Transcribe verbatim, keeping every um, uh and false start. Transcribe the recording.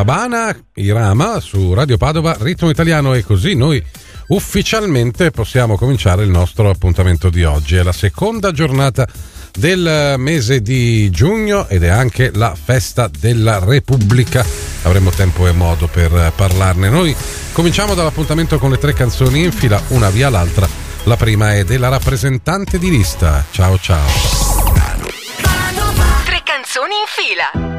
Shabana Irama su Radio Padova Ritmo Italiano, e così noi ufficialmente possiamo cominciare il nostro appuntamento di oggi. È la seconda giornata del mese di giugno ed è anche la festa della Repubblica. Avremo tempo e modo per parlarne. Noi cominciamo dall'appuntamento con le tre canzoni in fila, una via l'altra. La prima è della rappresentante di lista. Ciao ciao. Tre canzoni in fila.